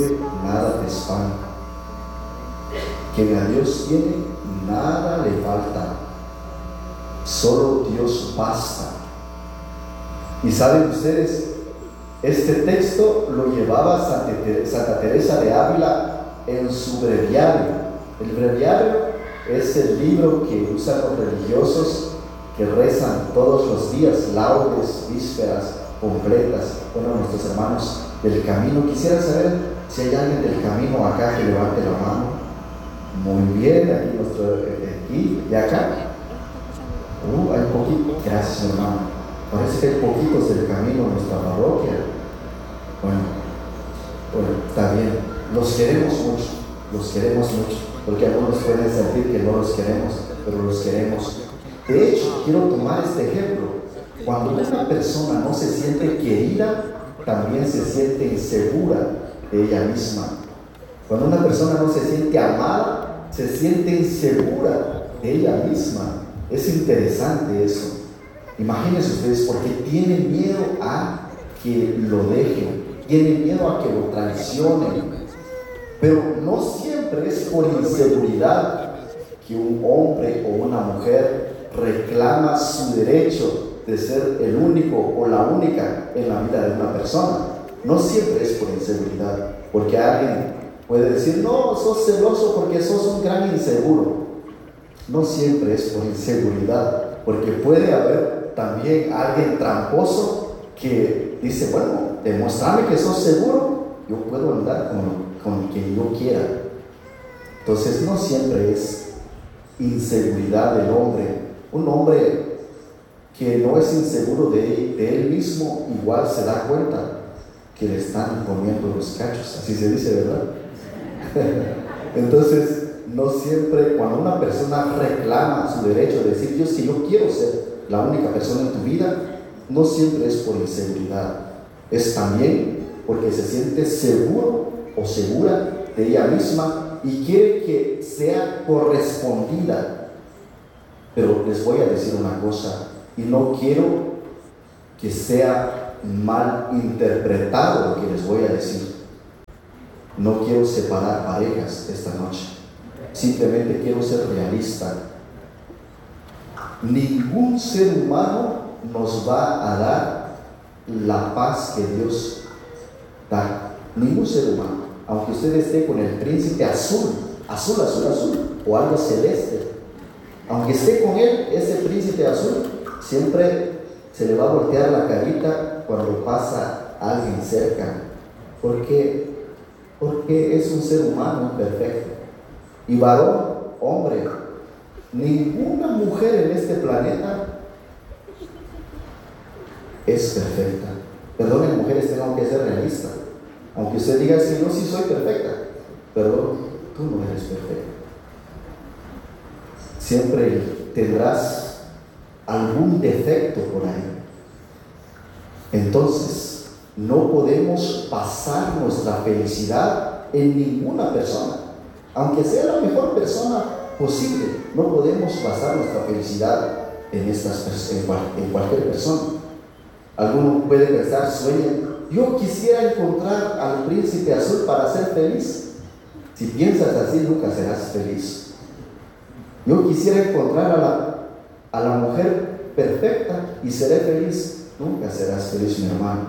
turbe, nada te espanta. Quien a Dios tiene, nada le falta. Solo Dios basta. Y saben ustedes, este texto lo llevaba Santa Teresa de Ávila en su breviario. El breviario es el libro que usan los religiosos que rezan todos los días, laudes, vísperas, completas. Bueno, nuestros hermanos del camino. Quisiera saber si hay alguien del camino acá que levante la mano. Muy bien, aquí y acá. Hay poquito. Gracias, hermano. Parece que hay poquitos del camino en nuestra parroquia. Bueno, está bien. Los queremos mucho, porque algunos pueden sentir que no los queremos, pero los queremos. De hecho, quiero tomar este ejemplo. Cuando una persona no se siente querida, también se siente insegura de ella misma. Cuando una persona no se siente amada, se siente insegura de ella misma. Es interesante eso. Imagínense ustedes, porque tienen miedo a que lo dejen, tienen miedo a que lo traicionen. Pero no siempre es por inseguridad que un hombre o una mujer reclama su derecho de ser el único o la única en la vida de una persona. No siempre es por inseguridad, porque alguien puede decir, no, sos celoso porque sos un gran inseguro. No siempre es por inseguridad, porque puede haber también alguien tramposo que dice, bueno, demuéstrame que sos seguro, yo puedo andar con quien yo quiera. Entonces no siempre es inseguridad del hombre. Un hombre que no es inseguro de él mismo, igual se da cuenta que le están poniendo los cachos, así se dice, ¿verdad? Entonces, no siempre, cuando una persona reclama su derecho de decir, yo quiero ser la única persona en tu vida, no siempre es por inseguridad, es también porque se siente seguro o segura de ella misma y quiere que sea correspondida. Pero les voy a decir una cosa, y no quiero que sea mal interpretado lo que les voy a decir. No quiero separar parejas esta noche, simplemente quiero ser realista. Ningún ser humano nos va a dar la paz que Dios da. Ningún ser humano, aunque usted esté con el príncipe azul, o algo celeste, aunque esté con él, ese príncipe azul, siempre se le va a voltear la carita cuando pasa alguien cerca. ¿Por qué? Porque es un ser humano imperfecto. Y varón, hombre, ninguna mujer en este planeta es perfecta. Perdonen, mujeres, tengo que ser realista. Aunque usted diga, sí, yo sí soy perfecta, pero tú no eres perfecta. Siempre tendrás algún defecto por ahí. Entonces, no podemos basar nuestra felicidad en ninguna persona. Aunque sea la mejor persona posible, no podemos basar nuestra felicidad en cualquier persona. Alguno puede pensar, sueña, yo quisiera encontrar al príncipe azul para ser feliz. Si piensas así, nunca serás feliz. Yo quisiera encontrar a la mujer perfecta y seré feliz. Nunca serás feliz, mi hermano.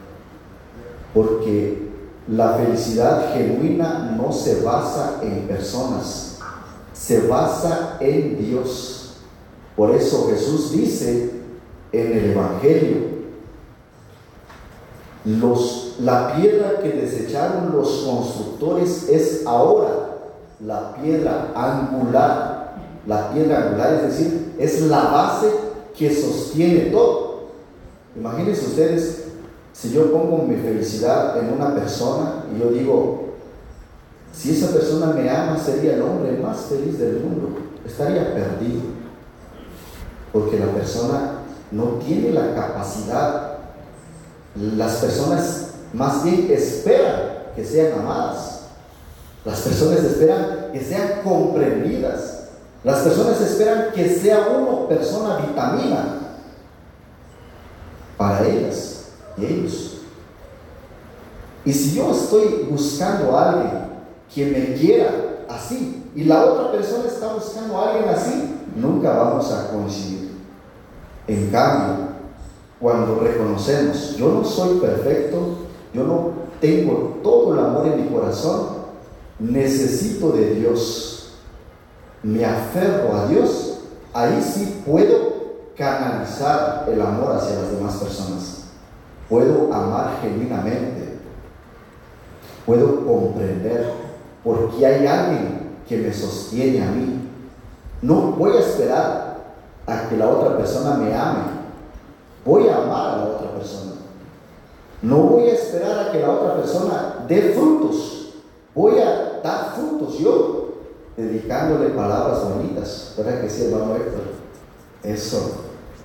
Porque la felicidad genuina no se basa en personas, se basa en Dios. Por eso Jesús dice en el Evangelio, la piedra que desecharon los constructores es ahora la piedra angular. La piedra angular, es decir, es la base que sostiene todo. Imagínense ustedes, si yo pongo mi felicidad en una persona y yo digo, si esa persona me ama, sería el hombre más feliz del mundo, estaría perdido, porque la persona no tiene la capacidad. Las personas más bien esperan que sean amadas. Las personas esperan que sean comprendidas. Las personas esperan que sea uno persona vitamina para ellas y ellos. Y si yo estoy buscando a alguien que me quiera así, y la otra persona está buscando a alguien así, nunca vamos a coincidir. En cambio, cuando reconocemos, yo no soy perfecto, yo no tengo todo el amor en mi corazón, necesito de Dios, me aferro a Dios, ahí sí puedo canalizar el amor hacia las demás personas, puedo amar genuinamente, puedo comprender, porque hay alguien que me sostiene a mí. No voy a esperar a que la otra persona me ame, voy a amar a la otra persona. No voy a esperar a que la otra persona dé frutos, voy a dar frutos yo, dedicándole palabras bonitas. ¿Verdad que sí, hermano Héctor? Eso.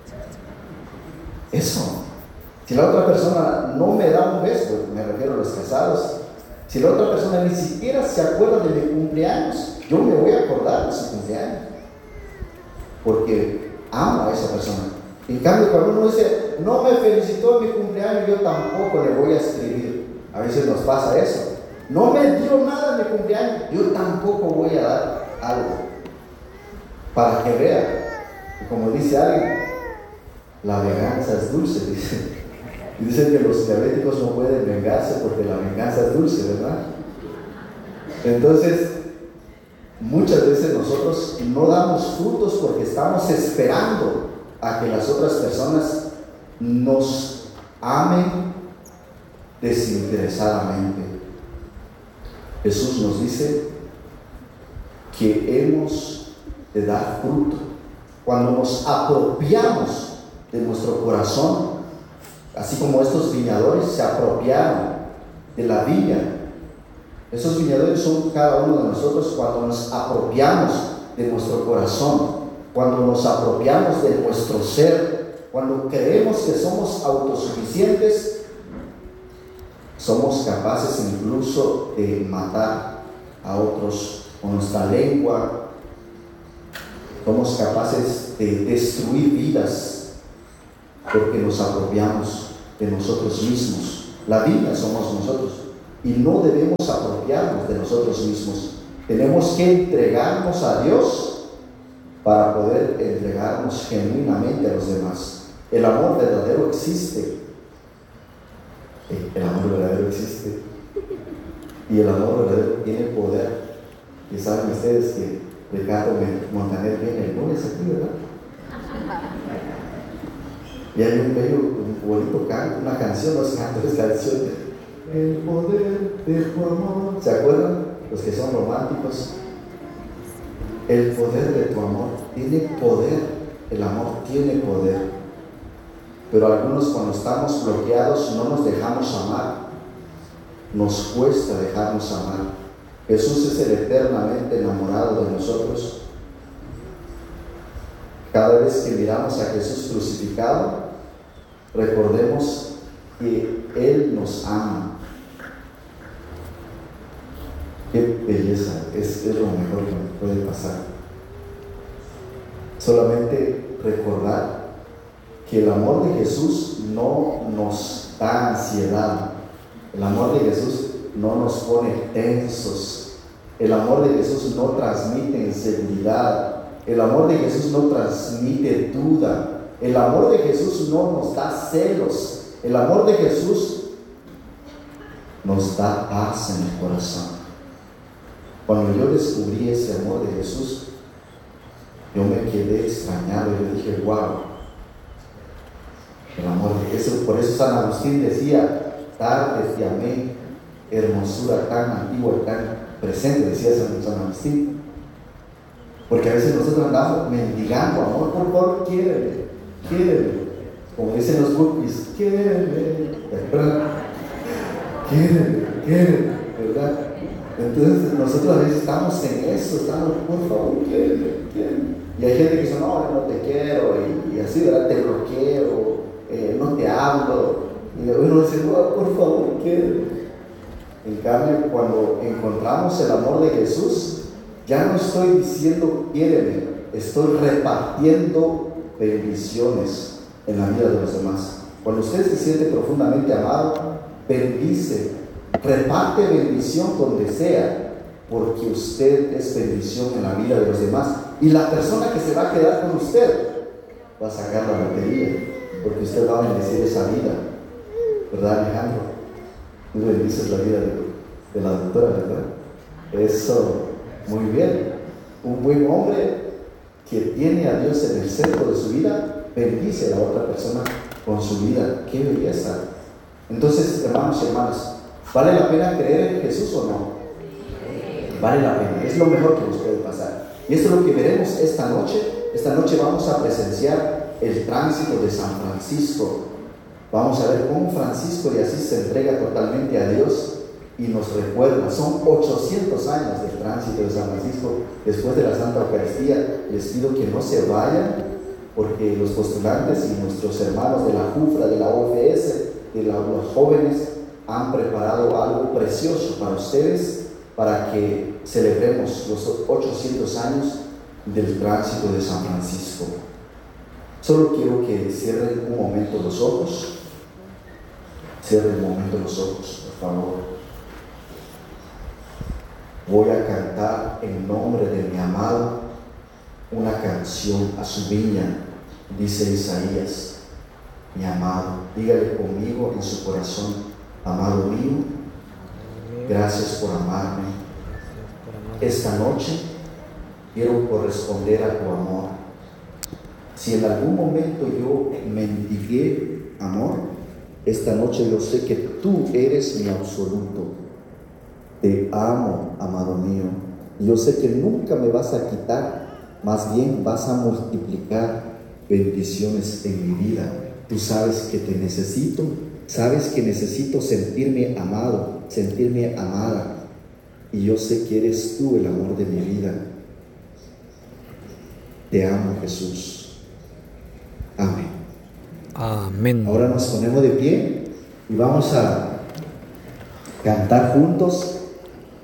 Si la otra persona no me da un beso, me refiero a los casados, si la otra persona ni siquiera se acuerda de mi cumpleaños, yo me voy a acordar de su cumpleaños, porque amo a esa persona. En cambio, cuando uno dice, no me felicitó en mi cumpleaños, yo tampoco le voy a escribir. A veces nos pasa eso. No me dio nada en mi cumpleaños, yo tampoco voy a dar algo. Para que vea, y como dice alguien, la venganza es dulce, dice. Y dicen que los diabéticos no pueden vengarse porque la venganza es dulce, ¿verdad? Entonces, muchas veces nosotros no damos frutos porque estamos esperando a que las otras personas nos amen desinteresadamente. Jesús nos dice que hemos de dar fruto cuando nos apropiamos de nuestro corazón, así como estos viñadores se apropiaron de la viña. Esos viñadores son cada uno de nosotros cuando nos apropiamos de nuestro corazón, cuando nos apropiamos de nuestro ser, cuando creemos que somos autosuficientes, somos capaces incluso de matar a otros con nuestra lengua, somos capaces de destruir vidas porque nos apropiamos de nosotros mismos. La vida somos nosotros y no debemos apropiarnos de nosotros mismos. Tenemos que entregarnos a Dios para poder entregarnos genuinamente a los demás. El amor verdadero existe. El amor verdadero existe. Y el amor verdadero tiene poder. Y saben ustedes que Ricardo Montaner viene el lunes aquí, ¿verdad? Y hay un bello, un bonito canto, una canción, los cantos de canción. El poder de tu amor. ¿Se acuerdan? Los que son románticos. El poder de tu amor tiene poder. El amor tiene poder. Pero algunos, cuando estamos bloqueados, no nos dejamos amar. Nos cuesta dejarnos amar. Jesús es el eternamente enamorado de nosotros. Cada vez que miramos a Jesús crucificado, recordemos que Él nos ama. Qué belleza, es lo mejor que nos puede pasar. Solamente recordar que el amor de Jesús no nos da ansiedad. El amor de Jesús no nos pone tensos. El amor de Jesús no transmite inseguridad. El amor de Jesús no transmite duda. El amor de Jesús no nos da celos. El amor de Jesús nos da paz en el corazón. Cuando yo descubrí ese amor de Jesús, yo me quedé extrañado y yo dije, wow, el amor de Jesús. Por eso San Agustín decía, tarde te amé, hermosura tan antigua y tan presente, decía San Agustín. Porque a veces nosotros andamos mendigando amor, por favor, quiéreme, como dicen los guppies, quiéreme, ¿verdad? Quiéreme, ¿verdad? Entonces nosotros a veces estamos en eso, estamos, por favor, quiéreme. Y hay gente que dice, no te quiero, y así, ¿verdad? Te bloqueo, no te hablo, y uno dice, no, por favor, quiéreme. En cambio, cuando encontramos el amor de Jesús, ya no estoy diciendo quiéreme, estoy repartiendo bendiciones en la vida de los demás. Cuando usted se siente profundamente amado, bendice reparte bendición donde sea, porque usted es bendición en la vida de los demás. Y la persona que se va a quedar con usted va a sacar la lotería, porque usted va a bendecir esa vida, ¿verdad, Alejandro? Tú bendices la vida de la doctora, ¿verdad? Eso, muy bien. Un buen hombre que tiene a Dios en el centro de su vida, bendice a la otra persona con su vida. ¡Qué belleza! Entonces, hermanos y hermanas, ¿vale la pena creer en Jesús o no? Vale la pena, es lo mejor que nos puede pasar. Y esto es lo que veremos esta noche. Esta noche vamos a presenciar el tránsito de San Francisco. Vamos a ver cómo Francisco de Asís se entrega totalmente a Dios y nos recuerda. Son 800 años del tránsito de San Francisco después de la Santa Eucaristía. Les pido que no se vayan, porque los postulantes y nuestros hermanos de la JUFRA, de la OFS, los jóvenes, han preparado algo precioso para ustedes, para que celebremos los 800 años del tránsito de San Francisco. Solo quiero que cierren un momento los ojos. Cierren un momento los ojos, por favor. Voy a cantar en nombre de mi amado una canción a su viña, dice Isaías. Mi amado, dígale conmigo en su corazón: amado mío, gracias por amarme. Esta noche quiero corresponder a tu amor. Si en algún momento yo mendigué amor, esta noche yo sé que tú eres mi absoluto. Te amo, amado mío. Yo sé que nunca me vas a quitar, más bien vas a multiplicar bendiciones en mi vida. Tú sabes que te necesito, sabes que necesito sentirme amado, sentirme amada. Y yo sé que eres tú el amor de mi vida. Te amo, Jesús. Amén. Amén. Ahora nos ponemos de pie y vamos a cantar juntos